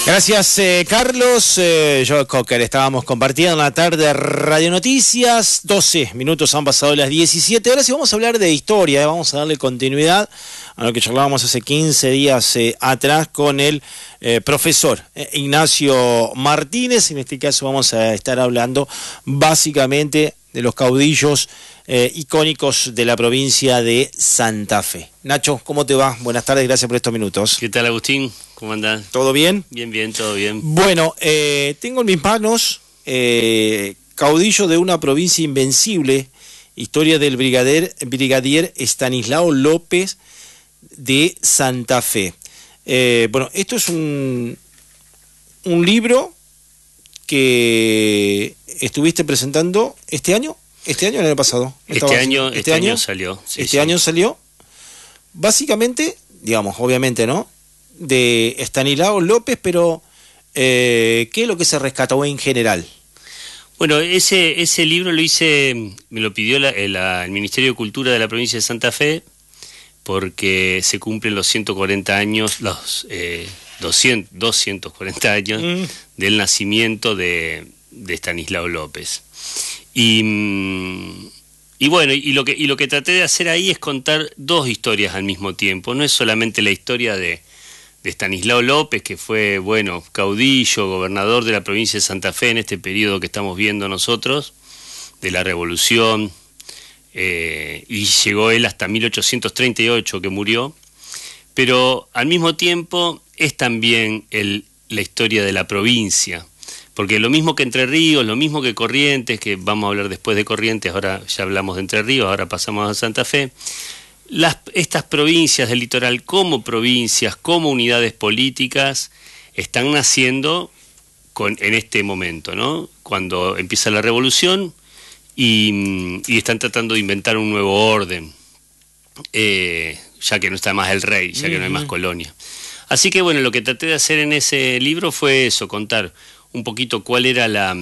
Gracias, Carlos. Yo, Cocker, estábamos compartiendo la tarde Radio Noticias. 12 minutos han pasado las 17 horas y vamos a hablar de historia. Vamos a darle continuidad a lo que charlábamos hace 15 días atrás con el profesor Ignacio Martínez. En este caso vamos a estar hablando básicamente de los caudillos icónicos de la provincia de Santa Fe. Nacho, ¿cómo te va? Buenas tardes, gracias por estos minutos. ¿Qué tal, Agustín? ¿Cómo andás? ¿Todo bien? Bien, todo bien. Bueno, tengo en mis manos caudillo de una provincia invencible, historia del brigadier Estanislao López de Santa Fe. Bueno, esto es un libro que estuviste presentando este año. ¿Este año o el año pasado? Este año salió. Sí, este año salió. Básicamente, digamos, obviamente, ¿no? De Estanislao López, pero ¿qué es lo que se rescató en general? Bueno, ese libro lo hice, me lo pidió el Ministerio de Cultura de la provincia de Santa Fe, porque se cumplen los 140 años, los 240 años del nacimiento de Estanislao López. Y bueno, y lo que traté de hacer ahí es contar dos historias al mismo tiempo. No es solamente la historia de Estanislao López, que fue, bueno, caudillo, gobernador de la provincia de Santa Fe en este periodo que estamos viendo nosotros, de la Revolución, y llegó él hasta 1838 que murió, pero al mismo tiempo es también la historia de la provincia, porque lo mismo que Entre Ríos, lo mismo que Corrientes, que vamos a hablar después de Corrientes, ahora ya hablamos de Entre Ríos, ahora pasamos a Santa Fe. Estas provincias del litoral como provincias, como unidades políticas, están naciendo en este momento, ¿no? Cuando empieza la revolución y están tratando de inventar un nuevo orden, ya que no está más el rey, ya que no hay más colonia. Así que bueno, lo que traté de hacer en ese libro fue eso, contar un poquito cuál era la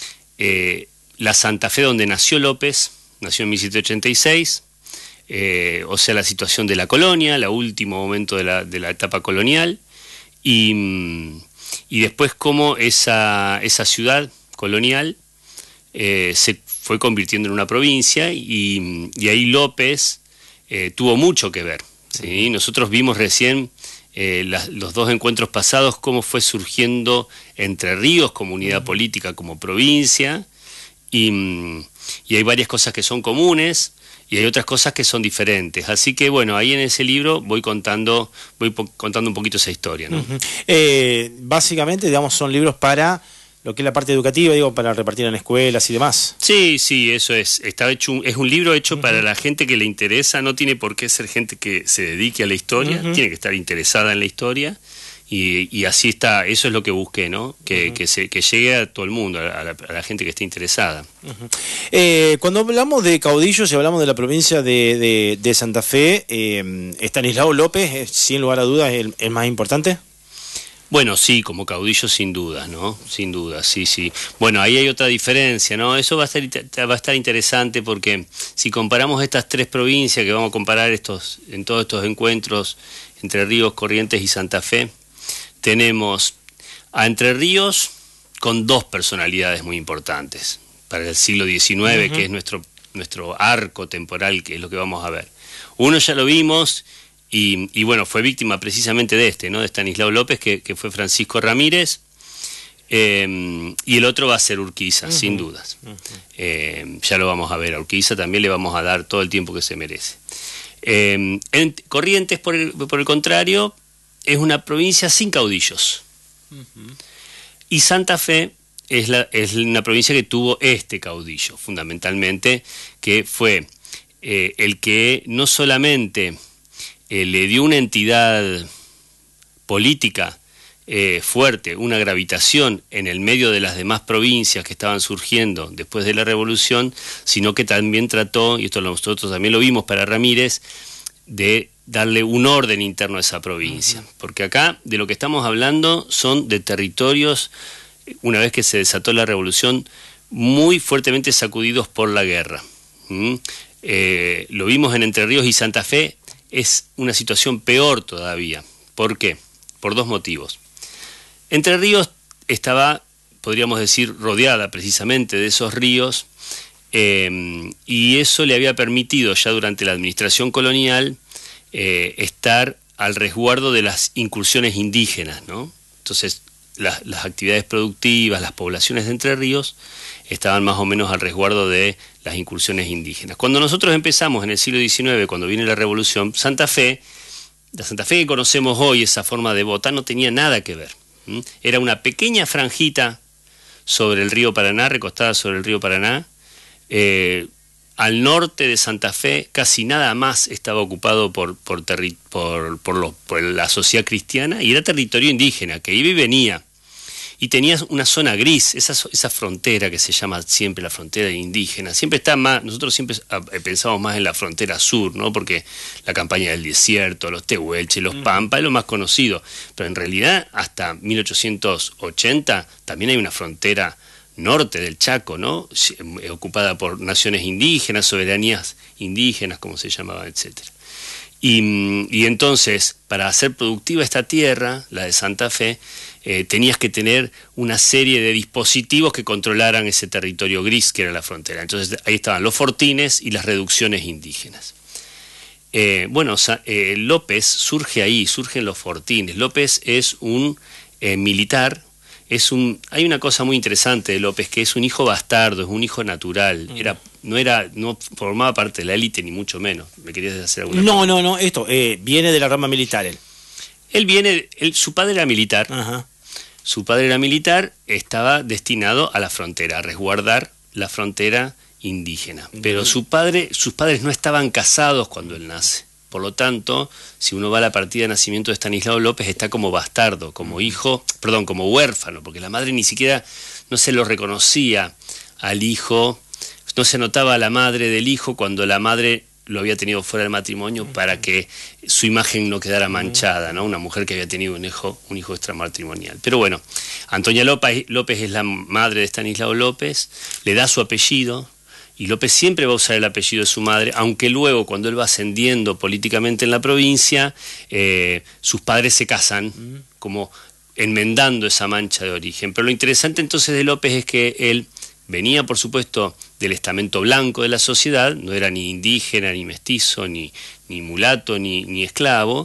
Santa Fe donde nació López. Nació en 1786. O sea, la situación de la colonia, el último momento de la etapa colonial, y después cómo esa ciudad colonial se fue convirtiendo en una provincia, y ahí López tuvo mucho que ver, ¿sí? Nosotros vimos recién los dos encuentros pasados cómo fue surgiendo Entre Ríos como unidad política, como provincia, y hay varias cosas que son comunes, y hay otras cosas que son diferentes. Así que, bueno, ahí en ese libro voy contando un poquito esa historia, ¿no? Básicamente, digamos, son libros para lo que es la parte educativa, digo, para repartir en escuelas y demás. Sí, eso es. Está hecho, es un libro hecho para la gente que le interesa. No tiene por qué ser gente que se dedique a la historia. Tiene que estar interesada en la historia. Y así está, eso es lo que busqué, ¿no? Que llegue a todo el mundo, a la gente que esté interesada. Cuando hablamos de caudillos y hablamos de la provincia de Santa Fe, Estanislao López, sin lugar a dudas, es el más importante. Bueno, sí, como caudillo sin dudas, ¿no? Sin dudas, sí. Bueno, ahí hay otra diferencia, ¿no? Eso va a estar interesante, porque si comparamos estas tres provincias que vamos a comparar en todos estos encuentros, Entre Ríos, Corrientes y Santa Fe, tenemos a Entre Ríos con dos personalidades muy importantes para el siglo XIX, que es nuestro arco temporal, que es lo que vamos a ver. Uno ya lo vimos y bueno, fue víctima precisamente ¿no? De Estanislao López, que fue Francisco Ramírez, y el otro va a ser Urquiza, sin dudas. Ya lo vamos a ver, a Urquiza también le vamos a dar todo el tiempo que se merece. En Corrientes, por el contrario, es una provincia sin caudillos. Y Santa Fe es una provincia que tuvo este caudillo, fundamentalmente, que fue el que no solamente le dio una entidad política fuerte, una gravitación en el medio de las demás provincias que estaban surgiendo después de la Revolución, sino que también trató, y esto nosotros también lo vimos para Ramírez, de darle un orden interno a esa provincia. Porque acá de lo que estamos hablando son de territorios, una vez que se desató la Revolución, muy fuertemente sacudidos por la guerra. Lo vimos en Entre Ríos y Santa Fe, es una situación peor todavía. ¿Por qué? Por dos motivos. Entre Ríos estaba, podríamos decir, rodeada precisamente de esos ríos, y eso le había permitido ya durante la administración colonial estar al resguardo de las incursiones indígenas, ¿no? Entonces, las actividades productivas, las poblaciones de Entre Ríos estaban más o menos al resguardo de las incursiones indígenas. Cuando nosotros empezamos en el siglo XIX, cuando viene la Revolución, la Santa Fe que conocemos hoy, esa forma de votar, no tenía nada que ver. Era una pequeña franjita sobre el río Paraná, recostada sobre el río Paraná. Al norte de Santa Fe casi nada más estaba ocupado por la sociedad cristiana, y era territorio indígena, que iba y venía. Y tenía una zona gris, esa frontera que se llama siempre la frontera indígena. Siempre está más, nosotros siempre pensamos más en la frontera sur, ¿no? Porque la campaña del desierto, los tehuelches, los pampas, es lo más conocido. Pero en realidad, hasta 1880 también hay una frontera norte del Chaco, ¿no? Ocupada por naciones indígenas, soberanías indígenas, como se llamaban, etcétera. Y entonces, para hacer productiva esta tierra, la de Santa Fe, tenías que tener una serie de dispositivos que controlaran ese territorio gris que era la frontera. Entonces ahí estaban los fortines y las reducciones indígenas. López surge ahí, surgen los fortines. López es un militar. Hay una cosa muy interesante de López, que es un hijo bastardo, es un hijo natural. No formaba parte de la élite, ni mucho menos. ¿Me querías hacer alguna pregunta? No, esto viene de la rama militar Su padre era militar. Ajá. Su padre era militar, estaba destinado a la frontera, a resguardar la frontera indígena. Pero sus padres no estaban casados cuando él nace. Por lo tanto, si uno va a la partida de nacimiento de Estanislao López, está como bastardo, como huérfano, porque la madre ni siquiera no se lo reconocía al hijo, no se notaba a la madre del hijo cuando la madre lo había tenido fuera del matrimonio, para que su imagen no quedara manchada, ¿no? Una mujer que había tenido un hijo extramatrimonial. Pero bueno, Antonia López es la madre de Estanislao López, le da su apellido, y López siempre va a usar el apellido de su madre, aunque luego, cuando él va ascendiendo políticamente en la provincia, sus padres se casan, como enmendando esa mancha de origen. Pero lo interesante entonces de López es que él venía, por supuesto, del estamento blanco de la sociedad, no era ni indígena, ni mestizo, ni mulato, ni esclavo,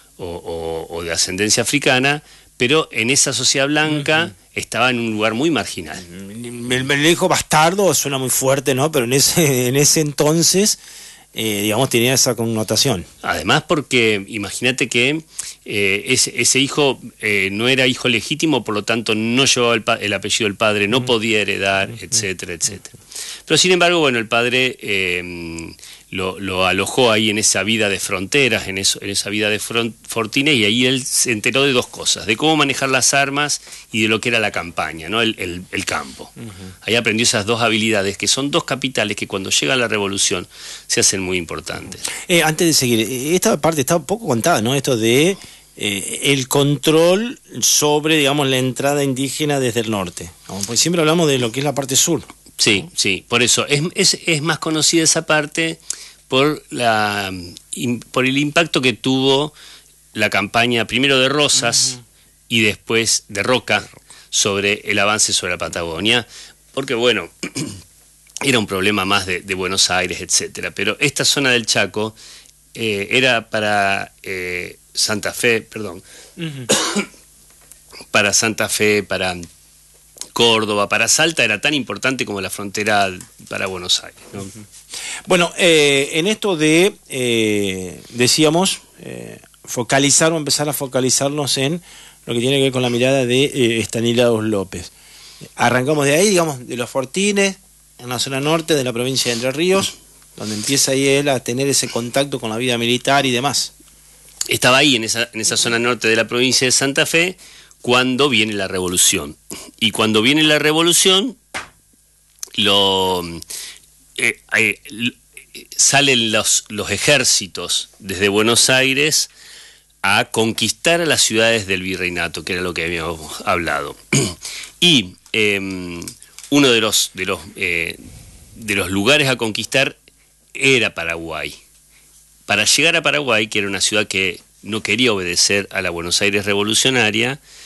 o de ascendencia africana, pero en esa sociedad blanca estaba en un lugar muy marginal. El hijo bastardo suena muy fuerte, ¿no? Pero en ese entonces, digamos, tenía esa connotación. Además, porque imagínate que ese hijo no era hijo legítimo, por lo tanto no llevaba el apellido del padre, no podía heredar, etcétera, etcétera. Pero sin embargo, bueno, el padre lo alojó ahí en esa vida de fronteras, en esa vida de fortines, y ahí él se enteró de dos cosas: de cómo manejar las armas y de lo que era la campaña, ¿no? El campo. Ahí aprendió esas dos habilidades, que son dos capitales que cuando llega la revolución se hacen muy importantes. Antes de seguir, esta parte está un poco contada, ¿no? Esto de el control sobre, digamos, la entrada indígena desde el norte, ¿no? Porque siempre hablamos de lo que es la parte sur. Sí, por eso es más conocida esa parte por el impacto que tuvo la campaña primero de Rosas y después de Roca sobre el avance sobre la Patagonia, porque bueno, era un problema más de Buenos Aires, etcétera. Pero esta zona del Chaco era para Santa Fe, para Santa Fe, para Córdoba, para Salta, era tan importante como la frontera para Buenos Aires, ¿no? Bueno, en esto de, decíamos, empezar a focalizarnos en lo que tiene que ver con la mirada de Estanislao López. Arrancamos de ahí, digamos, de los fortines, en la zona norte de la provincia de Entre Ríos, donde empieza ahí él a tener ese contacto con la vida militar y demás. Estaba ahí, en esa zona norte de la provincia de Santa Fe, cuando viene la revolución. Y cuando viene la revolución, salen los ejércitos desde Buenos Aires a conquistar a las ciudades del virreinato, que era lo que habíamos hablado. Y uno de los lugares a conquistar era Paraguay. Para llegar a Paraguay, que era una ciudad que no quería obedecer a la Buenos Aires revolucionaria,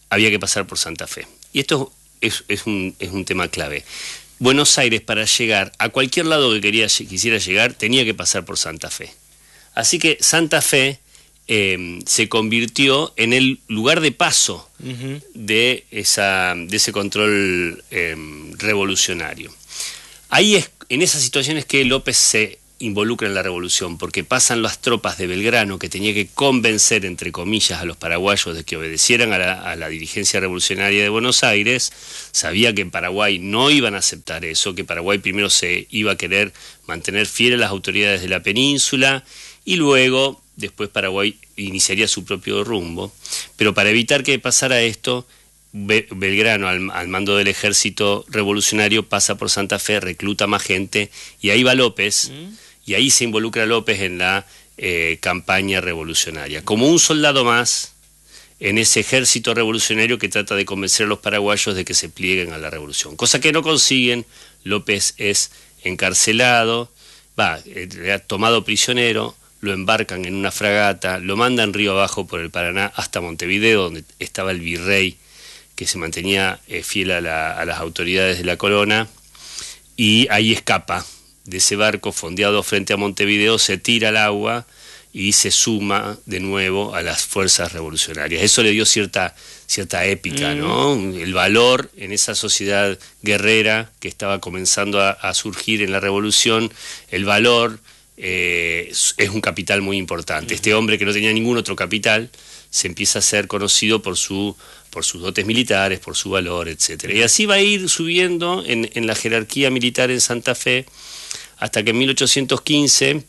había que pasar por Santa Fe. Y esto es un tema clave. Buenos Aires, para llegar a cualquier lado que quisiera llegar, tenía que pasar por Santa Fe. Así que Santa Fe se convirtió en el lugar de paso de ese control revolucionario. Ahí es, en esas situaciones, que López se involucra en la revolución, porque pasan las tropas de Belgrano, que tenía que convencer, entre comillas, a los paraguayos de que obedecieran a la dirigencia revolucionaria de Buenos Aires. Sabía que en Paraguay no iban a aceptar eso, que Paraguay primero se iba a querer mantener fiel a las autoridades de la península, y luego, después Paraguay iniciaría su propio rumbo. Pero para evitar que pasara esto, Belgrano, al mando del ejército revolucionario, pasa por Santa Fe, recluta más gente, y ahí va López, y ahí se involucra López en la campaña revolucionaria, como un soldado más en ese ejército revolucionario que trata de convencer a los paraguayos de que se plieguen a la revolución, cosa que no consiguen. López es encarcelado, tomado prisionero, lo embarcan en una fragata, lo mandan río abajo por el Paraná hasta Montevideo, donde estaba el virrey, que se mantenía fiel a las autoridades de la corona, y ahí escapa de ese barco fondeado frente a Montevideo, se tira al agua y se suma de nuevo a las fuerzas revolucionarias. Eso le dio cierta épica, ¿no? El valor en esa sociedad guerrera que estaba comenzando a surgir en la revolución, el valor es un capital muy importante. Este hombre, que no tenía ningún otro capital, se empieza a ser conocido por sus dotes militares, por su valor, etcétera. Y así va a ir subiendo en la jerarquía militar en Santa Fe, hasta que en 1815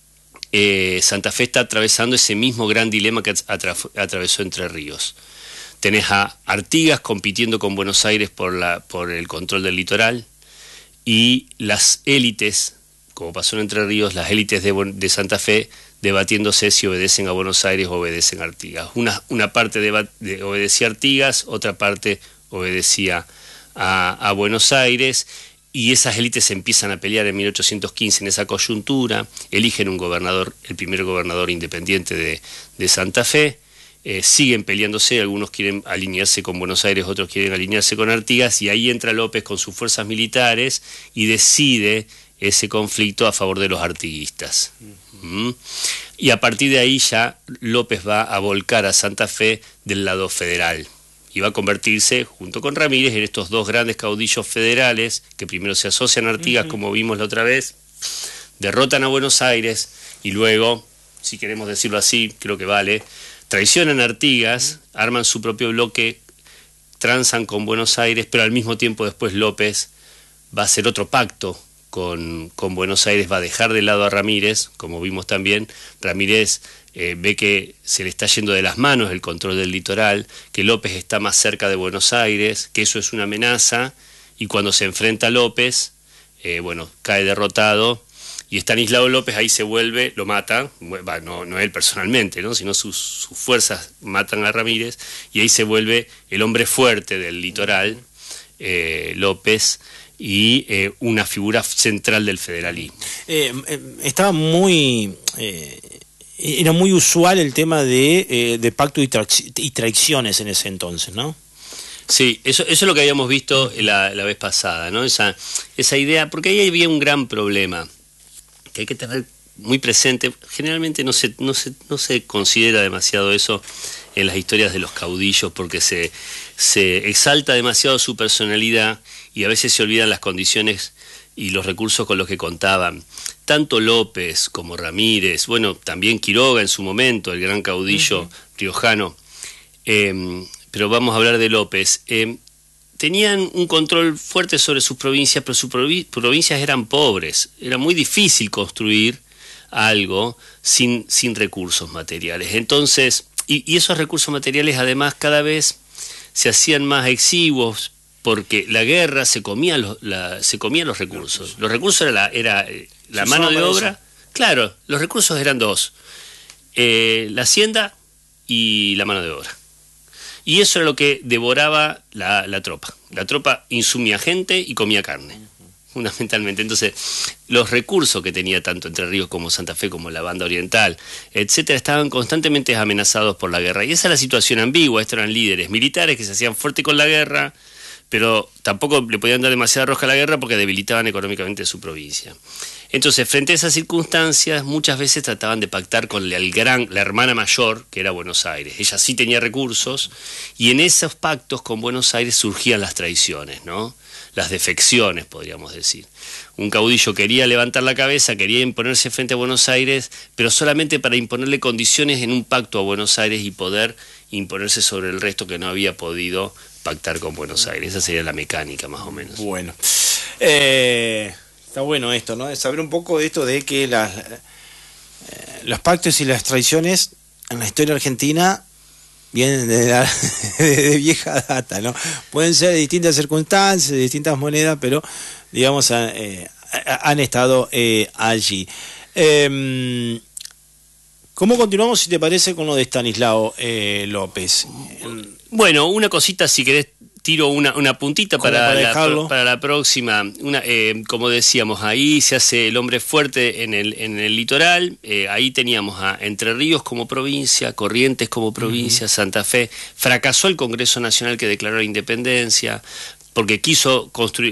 Santa Fe está atravesando ese mismo gran dilema que atravesó Entre Ríos. Tenés a Artigas compitiendo con Buenos Aires por el control del litoral, y las élites, como pasó en Entre Ríos, las élites de Santa Fe debatiéndose si obedecen a Buenos Aires o obedecen a Artigas. Una parte obedecía a Artigas, otra parte obedecía a Buenos Aires, y esas élites se empiezan a pelear en 1815 en esa coyuntura, eligen un gobernador, el primer gobernador independiente de Santa Fe, siguen peleándose, algunos quieren alinearse con Buenos Aires, otros quieren alinearse con Artigas, y ahí entra López con sus fuerzas militares y decide ese conflicto a favor de los artiguistas. Y a partir de ahí ya López va a volcar a Santa Fe del lado federal y va a convertirse, junto con Ramírez, en estos dos grandes caudillos federales que primero se asocian a Artigas, como vimos la otra vez, derrotan a Buenos Aires y luego, si queremos decirlo así, creo que vale, traicionan a Artigas, arman su propio bloque, transan con Buenos Aires, pero al mismo tiempo después López va a hacer otro pacto con Buenos Aires, va a dejar de lado a Ramírez, como vimos también. Ramírez ve que se le está yendo de las manos el control del litoral, que López está más cerca de Buenos Aires, que eso es una amenaza, y cuando se enfrenta a López, cae derrotado, y Estanislao López ahí se vuelve, lo mata, no él personalmente, ¿no? Sino sus fuerzas matan a Ramírez, y ahí se vuelve el hombre fuerte del litoral, López, y una figura central del federalismo. Estaba era muy usual el tema de pacto y traiciones en ese entonces, ¿no? Sí, eso es lo que habíamos visto la vez pasada, ¿no? Esa idea, porque ahí había un gran problema que hay que tener muy presente. Generalmente no se considera demasiado eso en las historias de los caudillos, porque se exalta demasiado su personalidad y a veces se olvidan las condiciones y los recursos con los que contaban. Tanto López como Ramírez, también Quiroga en su momento, el gran caudillo riojano, pero vamos a hablar de López. Tenían un control fuerte sobre sus provincias, pero sus provincias eran pobres. Era muy difícil construir algo sin recursos materiales. Entonces, y esos recursos materiales además cada vez se hacían más exiguos, porque la guerra se comía los recursos. Los recursos era la mano de obra. Claro, los recursos eran dos: la hacienda y la mano de obra. Y eso era lo que devoraba la tropa. La tropa insumía gente y comía carne. fundamentalmente. Entonces, los recursos que tenía tanto Entre Ríos como Santa Fe, como la Banda Oriental, etcétera, estaban constantemente amenazados por la guerra. Y esa es la situación ambigua. Estos eran líderes militares que se hacían fuertes con la guerra, pero tampoco le podían dar demasiada rosca a la guerra porque debilitaban económicamente su provincia. Entonces, frente a esas circunstancias, muchas veces trataban de pactar con la hermana mayor, que era Buenos Aires. Ella sí tenía recursos, y en esos pactos con Buenos Aires surgían las traiciones, ¿no? Las defecciones, podríamos decir. Un caudillo quería levantar la cabeza, quería imponerse frente a Buenos Aires, pero solamente para imponerle condiciones en un pacto a Buenos Aires y poder imponerse sobre el resto que no había podido pactar con Buenos Aires. Esa sería la mecánica, más o menos. Bueno. Está bueno esto, ¿no? De saber un poco de esto de que los pactos y las traiciones en la historia argentina vienen de vieja data, ¿no? Pueden ser de distintas circunstancias, de distintas monedas, pero, digamos, han estado allí. ¿Cómo continuamos, si te parece, con lo de Estanislao López? Bueno, una cosita, si querés, tiro una puntita para la próxima. Como decíamos, ahí se hace el hombre fuerte en el litoral. Ahí teníamos a Entre Ríos como provincia, Corrientes como provincia, Santa Fe. Fracasó el Congreso Nacional, que declaró la independencia, porque quiso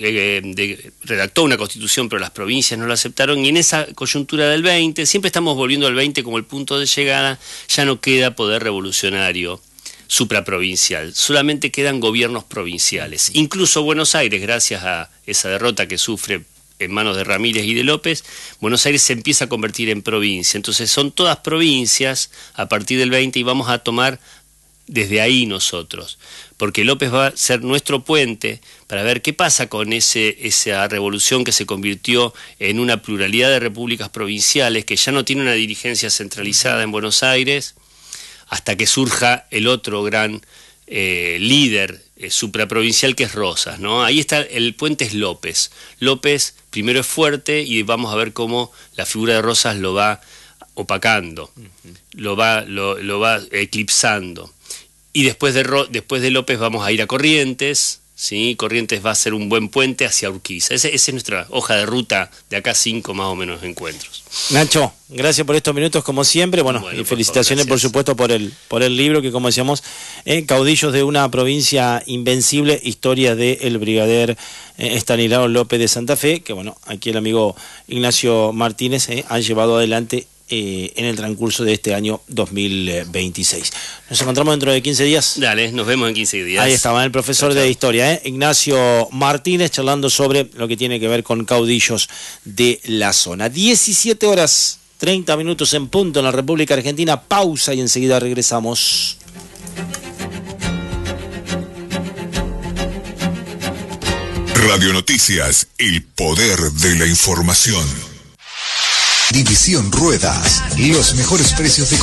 redactó una constitución, pero las provincias no la aceptaron, y en esa coyuntura del 20, siempre estamos volviendo al 20 como el punto de llegada, ya no queda poder revolucionario supraprovincial, solamente quedan gobiernos provinciales. Incluso Buenos Aires, gracias a esa derrota que sufre en manos de Ramírez y de López, Buenos Aires se empieza a convertir en provincia. Entonces son todas provincias a partir del 20 y vamos a tomar desde ahí nosotros, porque López va a ser nuestro puente para ver qué pasa con esa revolución que se convirtió en una pluralidad de repúblicas provinciales, que ya no tiene una dirigencia centralizada en Buenos Aires, hasta que surja el otro gran líder supraprovincial, que es Rosas, ¿no? Ahí está, el puente es López. López primero es fuerte y vamos a ver cómo la figura de Rosas lo va opacando, lo va eclipsando. Y después de López vamos a ir a Corrientes, ¿sí? Corrientes va a ser un buen puente hacia Urquiza. Esa es nuestra hoja de ruta, de acá 5 más o menos encuentros. Nacho, gracias por estos minutos como siempre, bueno y felicitaciones por supuesto por el libro que, como decíamos, Caudillos de una provincia invencible, historia del brigadier Estanislao López de Santa Fe, que bueno, aquí el amigo Ignacio Martínez ha llevado adelante en el transcurso de este año 2026. Nos encontramos dentro de 15 días. Dale, nos vemos en 15 días. Ahí estaba el profesor de historia, Ignacio Martínez, charlando sobre lo que tiene que ver con caudillos de la zona. 17 horas 30 minutos en punto en la República Argentina. Pausa y enseguida regresamos. Radio Noticias, el poder de la información. División Ruedas, los mejores precios de